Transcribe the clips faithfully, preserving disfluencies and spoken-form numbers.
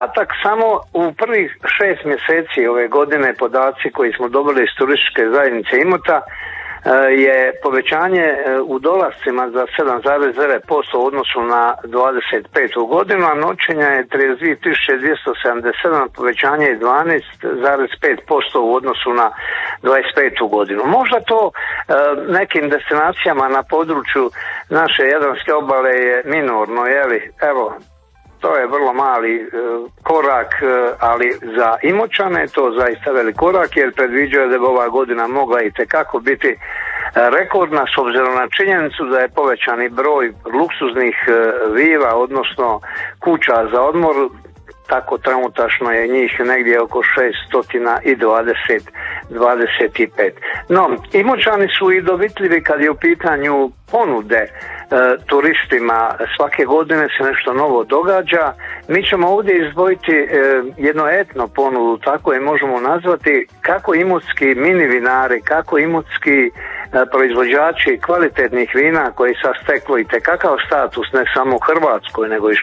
Tak samo u prvih šest mjeseci ove godine podaci koji smo dobili iz turističke zajednice Imota je povećanje u dolascima za sedam zarez devet posto u odnosu na dvadeset petu godinu, a noćenja je trideset dvije tisuće dvjesto sedamdeset sedam, povećanje je dvanaest zarez pet posto u odnosu na dvadeset petu godinu. Možda to nekim destinacijama na području naše Jadranske obale je minorno, jeli, evo, to je vrlo mali e, korak, e, ali za Imoćane je to zaista velik korak, jer predviđaju da bi ova godina mogla i tekako biti e, rekordna s obzirom na činjenicu da je povećani broj luksuznih e, vila, odnosno kuća za odmor, tako trenutačno je njih negdje oko šeststo dvadeset, dvadeset pet. No, Imoćani su i dovitljivi kad je u pitanju ponude e, turistima. Svake godine se nešto novo događa. Mi ćemo ovdje izdvojiti e, jednu etno ponudu, tako je možemo nazvati, kako imotski mini vinari, kako imotski e, proizvođači kvalitetnih vina koji sa steklo i tekakav status ne samo u Hrvatskoj nego i,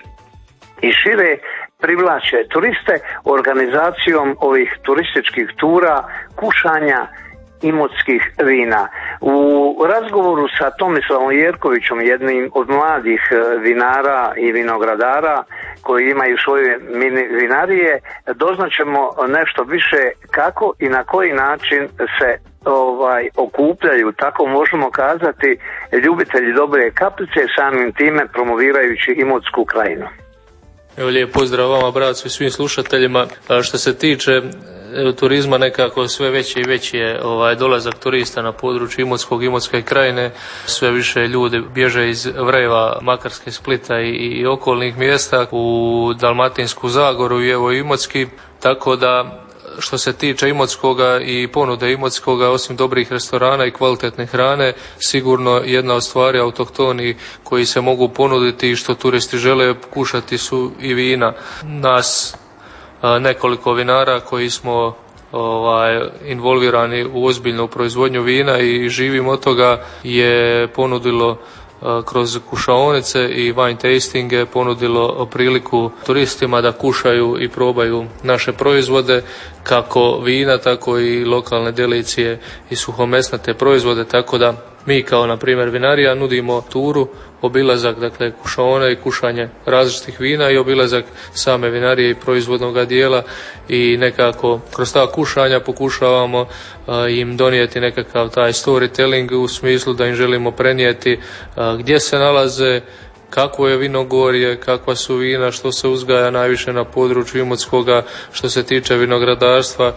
i šire, privlače turiste organizacijom ovih turističkih tura, kušanja imotskih vina. U razgovoru sa Tomislavom Jerkovićem, jednim od mladih vinara i vinogradara koji imaju svoje mini vinarije, doznaćemo nešto više kako i na koji način se ovaj okupljaju, tako možemo kazati, ljubitelji dobre kapljice, samim time promovirajući Imotsku krajinu. Evo, lijep pozdrav vama, bracu, i svim slušateljima. A što se tiče turizma, nekako sve veći i veći je ovaj dolazak turista na području Imotskog, Imotske krajine. Sve više ljudi bježe iz Vreva, Makarske, Splita i, i okolnih mjesta u Dalmatinsku Zagoru i evo Imotski, tako da što se tiče Imotskoga i ponude Imotskoga, osim dobrih restorana i kvalitetne hrane, sigurno jedna od stvari autohtoni koji se mogu ponuditi i što turisti žele kušati su i vina. Nas a, nekoliko vinara koji smo ovaj, involvirani u ozbiljnu proizvodnju vina i živimo od toga je ponudilo kroz kušaonice i wine tastinge ponudilo priliku turistima da kušaju i probaju naše proizvode, kako vina, tako i lokalne delicije i suhomesnate proizvode, tako da mi kao na primjer vinarija nudimo turu, obilazak, dakle kušaone i kušanje različitih vina i obilazak same vinarije i proizvodnog dijela i nekako kroz ta kušanja pokušavamo a, im donijeti nekakav taj storytelling u smislu da im želimo prenijeti a, gdje se nalaze, kakvo je vinogorje, kakva su vina, što se uzgaja najviše na području Imotskoga što se tiče vinogradarstva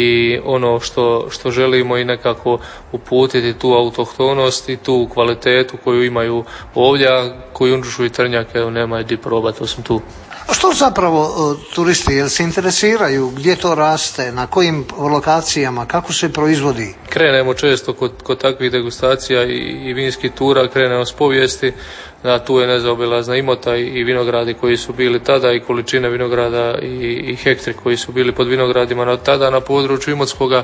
i ono što, što želimo i nekako uputiti tu autohtonost i tu kvalitetu koju imaju ovdje, a koju Unđušu i Trnjak evo nemaju di probati osim tu. A što zapravo turisti, jel se interesiraju gdje to raste, na kojim lokacijama, kako se proizvodi? Krenemo često kod, kod takvih degustacija i, i vinskih tura, krenemo s povijesti, da tu je nezaobilazna Imota i, i vinogradi koji su bili tada i količine vinograda i, i hektari koji su bili pod vinogradima na tada na području Imotskoga,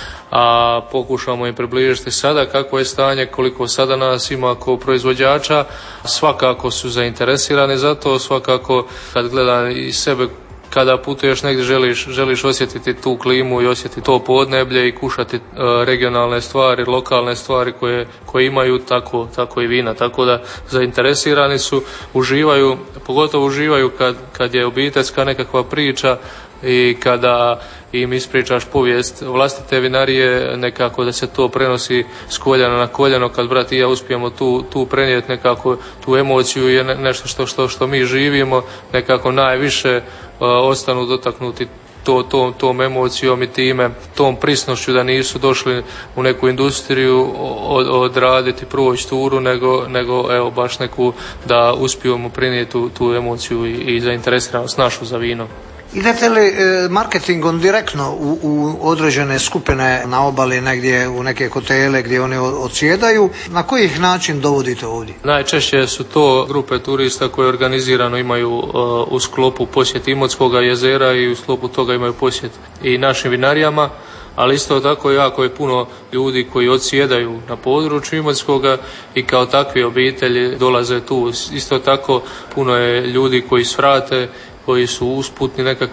a pokušamo im približiti sada kako je stanje, koliko sada nas ima kao proizvođača. Svakako su zainteresirani za to, svakako kad gledam i sebe, kada putuješ negdje želiš, želiš osjetiti tu klimu i osjetiti to podneblje i kušati uh, regionalne stvari, lokalne stvari koje, koje imaju, tako, tako i vina. Tako da zainteresirani su, uživaju, pogotovo uživaju kad, kad je obiteljska nekakva priča i kada im ispričaš povijest vlastite vinarije, nekako da se to prenosi s koljena na koljeno, kad brat i ja uspijemo tu, tu prenijeti nekako tu emociju je nešto što, što, što mi živimo, nekako najviše uh, ostanu dotaknuti to, to, tom emocijom i time, tom prisnošću da nisu došli u neku industriju od, odraditi, proći turu, nego, nego evo baš neku da uspijemo prenijeti tu, tu emociju i, i zainteresiranost našu za vino. Idete li marketingom direktno u, u određene skupine na obali, negdje u neke hotele gdje oni odsjedaju? Na koji ih način dovodite ovdje? Najčešće su to grupe turista koje organizirano imaju uh, u sklopu posjet Imotskoga jezera i u sklopu toga imaju posjet i našim vinarijama, ali isto tako jako je puno ljudi koji odsjedaju na području Imotskoga i kao takve obitelji dolaze tu. Isto tako puno je ljudi koji svrate koji su usputni nekakvi